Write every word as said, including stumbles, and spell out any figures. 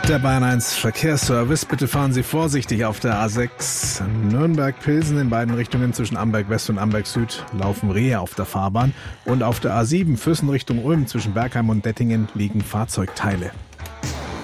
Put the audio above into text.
Der Bayern eins Verkehrsservice. Bitte fahren Sie vorsichtig auf der A sechs Nürnberg-Pilsen in beiden Richtungen zwischen Amberg West und Amberg Süd laufen Rehe auf der Fahrbahn. Und auf der A sieben Füssen Richtung Ulm zwischen Bergheim und Dettingen liegen Fahrzeugteile.